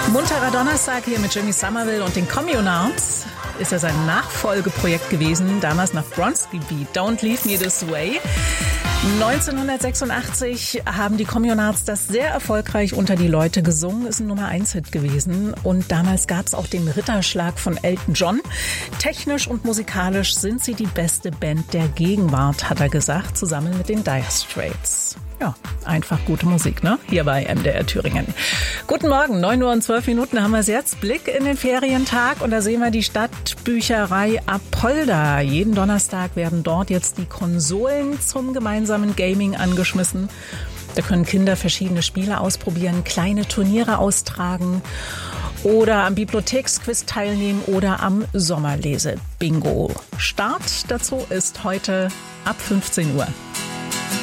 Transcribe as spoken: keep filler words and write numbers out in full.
Munterer Donnerstag hier mit Jimmy Somerville und den Communards. Ist ja sein Nachfolgeprojekt gewesen, damals nach Bronski Beat, Don't Leave Me This Way. neunzehnhundertsechsundachtzig haben die Communards das sehr erfolgreich unter die Leute gesungen, ist ein Nummer eins Hit gewesen. Und damals gab es auch den Ritterschlag von Elton John. Technisch und musikalisch sind sie die beste Band der Gegenwart, hat er gesagt, zusammen mit den Dire Straits. Ja, einfach gute Musik, ne? Hier bei M D R Thüringen. Guten Morgen, neun Uhr und zwölf Minuten haben wir es jetzt. Blick in den Ferientag und da sehen wir die Stadtbücherei Apolda. Jeden Donnerstag werden dort jetzt die Konsolen zum gemeinsamen Gaming angeschmissen. Da können Kinder verschiedene Spiele ausprobieren, kleine Turniere austragen oder am Bibliotheksquiz teilnehmen oder am Sommerlese-Bingo. Start dazu ist heute ab fünfzehn Uhr.